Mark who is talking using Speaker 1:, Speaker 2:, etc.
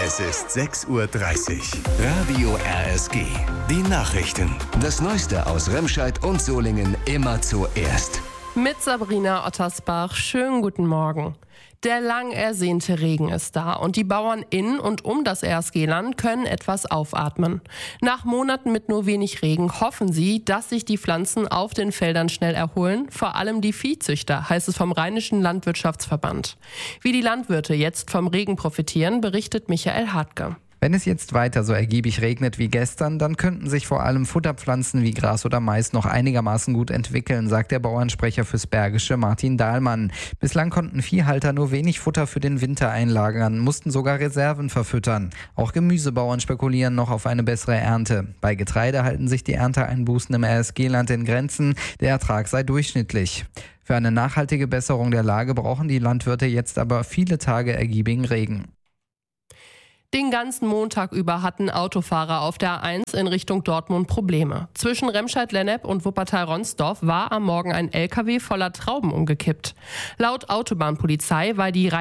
Speaker 1: Es ist 6:30 Uhr. Radio RSG. Die Nachrichten. Das Neueste aus Remscheid und Solingen immer zuerst.
Speaker 2: Mit Sabrina Ottersbach. Schönen guten Morgen. Der lang ersehnte Regen ist da und die Bauern in und um das RSG-Land können etwas aufatmen. Nach Monaten mit nur wenig Regen hoffen sie, dass sich die Pflanzen auf den Feldern schnell erholen, vor allem die Viehzüchter, heißt es vom Rheinischen Landwirtschaftsverband. Wie die Landwirte jetzt vom Regen profitieren, berichtet Michael Hartke.
Speaker 3: Wenn es jetzt weiter so ergiebig regnet wie gestern, dann könnten sich vor allem Futterpflanzen wie Gras oder Mais noch einigermaßen gut entwickeln, sagt der Bauernsprecher fürs Bergische Martin Dahlmann. Bislang konnten Viehhalter nur wenig Futter für den Winter einlagern, mussten sogar Reserven verfüttern. Auch Gemüsebauern spekulieren noch auf eine bessere Ernte. Bei Getreide halten sich die Ernteeinbußen im RSG-Land in Grenzen, der Ertrag sei durchschnittlich. Für eine nachhaltige Besserung der Lage brauchen die Landwirte jetzt aber viele Tage ergiebigen Regen.
Speaker 2: Den ganzen Montag über hatten Autofahrer auf der A1 in Richtung Dortmund Probleme. Zwischen Remscheid-Lennep und Wuppertal-Ronsdorf war am Morgen ein LKW voller Trauben umgekippt. Laut Autobahnpolizei war die